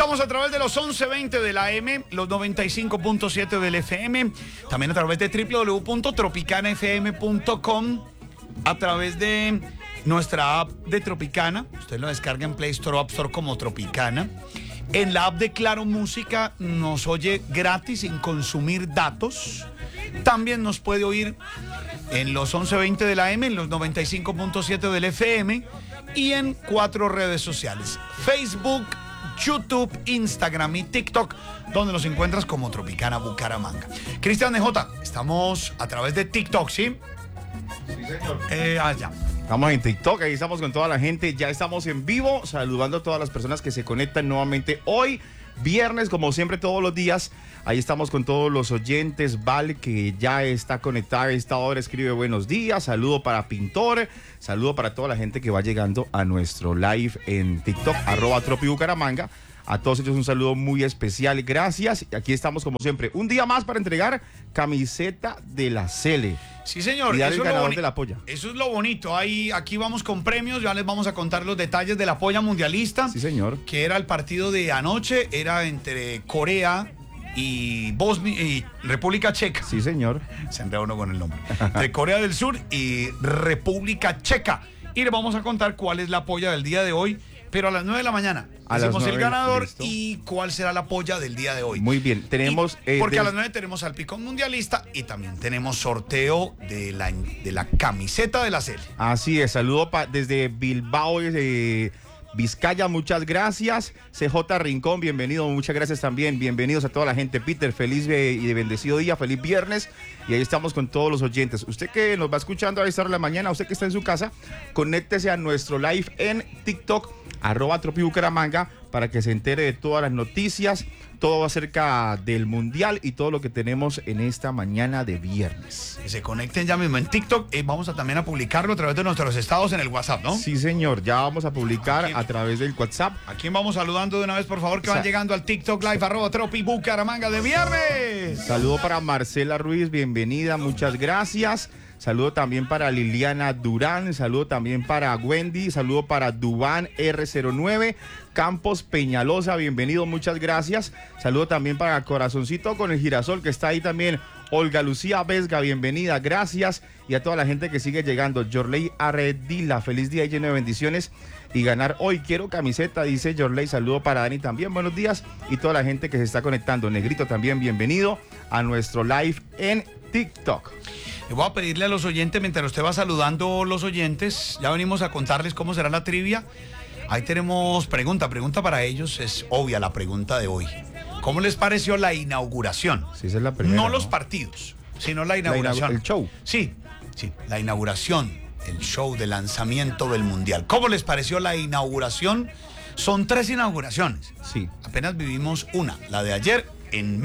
Estamos a través de los 1120 de la AM, los 95.7 del FM, también a través de www.tropicanafm.com, a través de nuestra app de Tropicana. Usted lo descarga en Play Store o App Store como Tropicana. En la app de Claro Música nos oye gratis sin consumir datos. También nos puede oír en los 1120 de la AM, en los 95.7 del FM y en 4 redes sociales: Facebook, YouTube, Instagram y TikTok, donde nos encuentras como Tropicana Bucaramanga. Cristian DJ, estamos a través de TikTok, ¿sí? Sí, señor. Ya. Estamos en TikTok, ahí estamos con toda la gente, ya estamos en vivo, saludando a todas las personas que se conectan nuevamente hoy, viernes, como siempre todos los días. Ahí estamos con todos los oyentes. Val, que ya está conectada a esta hora, escribe buenos días, saludo para Pintor, saludo para toda la gente que va llegando a nuestro live en TikTok, @tropibucaramanga. A todos ellos un saludo muy especial, gracias. Aquí estamos como siempre, un día más para entregar camiseta de la Cele. Sí, señor. Y dar el ganador de la polla. Eso es lo bonito. Aquí vamos con premios. Ya les vamos a contar los detalles de la polla mundialista. Sí, señor. Que era el partido de anoche. Era entre Corea y República Checa. Sí, señor. Se enreda uno con el nombre. Entre Corea del Sur y República Checa. Y les vamos a contar cuál es la polla del día de hoy. Pero a las 9 de la mañana hacemos el ganador, listo, y cuál será la polla del día de hoy. Muy bien, tenemos... porque a las 9 tenemos al Picón Mundialista y también tenemos sorteo de la camiseta de la Cele. Así es, saludo desde Bilbao, Vizcaya, muchas gracias. CJ Rincón, bienvenido, muchas gracias también. Bienvenidos a toda la gente. Peter, feliz y bendecido día, feliz viernes. Y ahí estamos con todos los oyentes. Usted que nos va escuchando a esta hora de la mañana, usted que está en su casa, conéctese a nuestro live en TikTok, @tropibucaramanga, para que se entere de todas las noticias, todo acerca del Mundial y todo lo que tenemos en esta mañana de viernes. Que se conecten ya mismo en TikTok. Vamos también a publicarlo a través de nuestros estados en el WhatsApp, ¿no? Sí, señor, ya vamos a publicar a través del WhatsApp. ¿A quién vamos saludando de una vez, por favor, que van llegando al TikTok Live, @tropibucaramanga de viernes? Saludo para Marcela Ruiz, bienvenida, muchas gracias. Saludo también para Liliana Durán, saludo también para Wendy, saludo para Dubán R09, Campos Peñalosa, bienvenido, muchas gracias. Saludo también para Corazoncito con el girasol, que está ahí también. Olga Lucía Vesga, bienvenida, gracias. Y a toda la gente que sigue llegando. Yorley Arredila, feliz día y lleno de bendiciones. Y ganar hoy, quiero camiseta, dice Yorley. Saludo para Dani también, buenos días. Y toda la gente que se está conectando. Negrito también, bienvenido a nuestro live en TikTok. Le voy a pedirle a los oyentes, mientras usted va saludando los oyentes, ya venimos a contarles cómo será la trivia. Ahí tenemos pregunta para ellos, es obvia la pregunta de hoy. ¿Cómo les pareció la inauguración? Sí, esa es la primera, no los partidos, sino la inauguración. El show. Sí, la inauguración, el show de lanzamiento del Mundial. ¿Cómo les pareció la inauguración? Son 3 inauguraciones. Sí. Apenas vivimos una, la de ayer en